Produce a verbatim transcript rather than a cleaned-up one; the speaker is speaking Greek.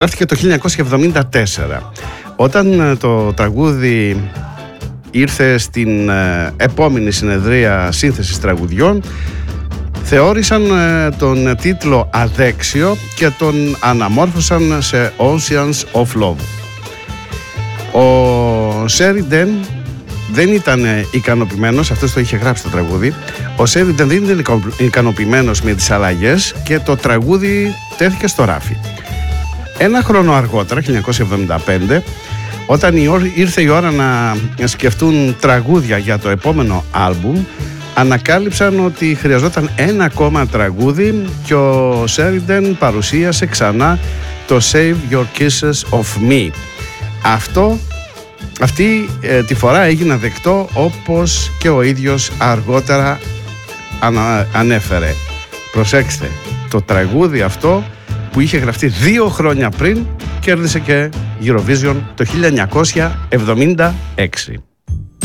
Γράφτηκε το χίλια εννιακόσια εβδομήντα τέσσερα. Όταν το τραγούδι ήρθε στην επόμενη συνεδρία σύνθεσης τραγουδιών, θεώρησαν τον τίτλο αδέξιο και τον αναμόρφωσαν σε Oceans of Love. Ο Sheridan δεν ήταν ικανοποιημένος, αυτός το είχε γράψει το τραγούδι. Ο Sheridan δεν ήταν ικανοποιημένος με τις αλλαγές και το τραγούδι τέθηκε στο ράφι. Ένα χρόνο αργότερα, χίλια εννιακόσια εβδομήντα πέντε, όταν ήρθε η ώρα να σκεφτούν τραγούδια για το επόμενο άλμπουμ, ανακάλυψαν ότι χρειαζόταν ένα ακόμα τραγούδι και ο Sheridan παρουσίασε ξανά το Save Your Kisses of Me. Αυτό, αυτή ε, τη φορά έγινε δεκτό, όπως και ο ίδιος αργότερα ανα, ανέφερε. Προσέξτε, το τραγούδι αυτό που είχε γραφτεί δύο χρόνια πριν κέρδισε και Eurovision το χίλια εννιακόσια εβδομήντα έξι.